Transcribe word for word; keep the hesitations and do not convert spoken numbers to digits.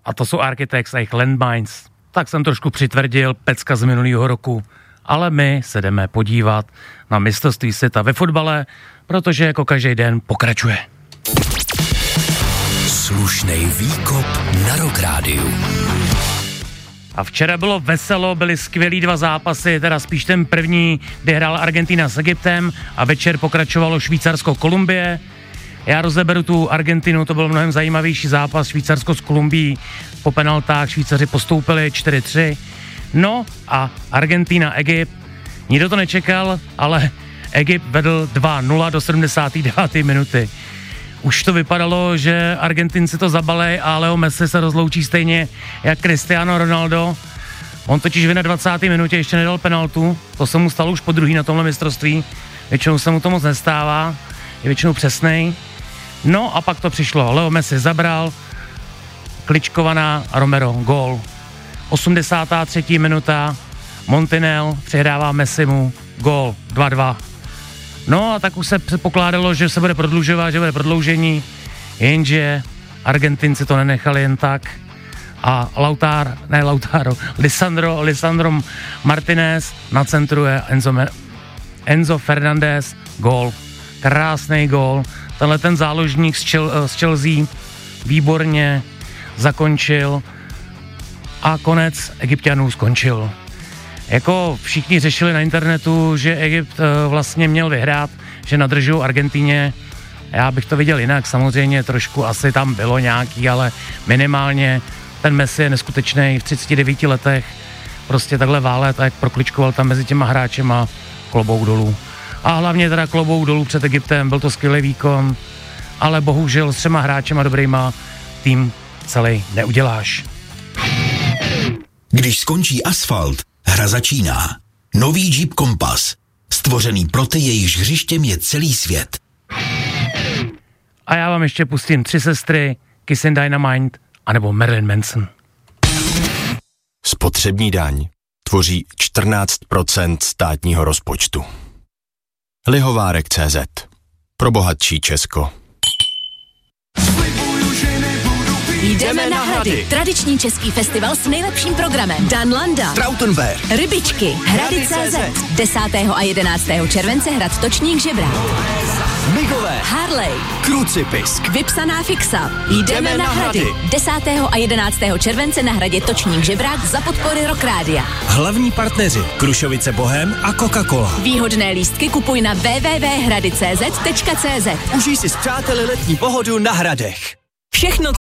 a to jsou Architects a jejich Landmines. Tak jsem trošku přitvrdil, pecka z minulého roku. Ale my se jdeme podívat na mistrovství světa ve fotbale, protože jako každý den pokračuje. Slušnej výkop na Rock Rádiu. A včera bylo veselo, byly skvělý dva zápasy, teda spíš ten první, kdy hrála Argentina s Egyptem a večer pokračovalo Švýcarsko-Kolumbie. Já rozeberu tu Argentinu, to byl mnohem zajímavější zápas, Švýcarsko s Kolumbií, po penaltách Švýcaři postoupili čtyři tři. No a Argentina, Egypt, nikdo to nečekal, ale Egypt vedl dva nula do sedmdesáté deváté minuty. Už to vypadalo, že Argentinci to zabalej a Leo Messi se rozloučí stejně jak Cristiano Ronaldo. On totiž v dvacáté minutě ještě nedal penaltu, to se mu stalo už po druhý na tomhle mistrovství, většinou se mu to moc nestává, je většinou přesnej. No a pak to přišlo, Leo Messi zabral, kličkovaná a Romero gól. osmdesátá třetí minuta, Montiel přihrává Messimu, gól dva dva. No a tak už se předpokládalo, že se bude prodlužovat, že bude prodloužení, jenže Argentinci to nenechali jen tak a Lautaro, ne Lautaro, Lisandro, Lisandro Martinez nacentruje Enzo, Enzo Fernandez, gól, krásný gól, tenhle ten záložník z, Chel, z Chelsea výborně zakončil a konec Egypťanů skončil. Jako všichni řešili na internetu, že Egypt e, vlastně měl vyhrát, že nadržují Argentině. Já bych to viděl jinak, samozřejmě trošku asi tam bylo nějaký, ale minimálně ten Messi je neskutečný v třiceti devíti letech. Prostě takhle válet a jak prokličkoval tam mezi těma hráčema, klobouk dolů. A hlavně teda klobouk dolů před Egyptem, byl to skvělý výkon, ale bohužel s třema hráčema dobrýma tým celý neuděláš. Když skončí asfalt, hra začíná. Nový Jeep Compass. Stvořený pro ty, jejichž hřištěm je celý svět. A já vám ještě pustím Tři sestry, Kiss and Dynamite, anebo Marilyn Manson. Spotřební daň tvoří čtrnáct procent státního rozpočtu. Lihovárek tečka cé zet. Pro bohatší Česko. Jdeme na Hrady. Tradiční český festival s nejlepším programem. Dan Landa, Trautenberg, Rybičky, Hrady tečka cé zet. desátého a jedenáctého července hrad Točník Žebrák. Migové, Harley, Krucipisk, Vypsaná fixa. Jdeme na Hrady. desátého a jedenáctého července na hradě Točník Žebrák za podpory Rock Rádia. hlavní partneři Krušovice Bohem a Coca-Cola. Výhodné lístky kupuj na w w w tečka hrady tečka cé zet tečka cé zet. Užij si s přáteli letní pohodu na Hradech. Všechno,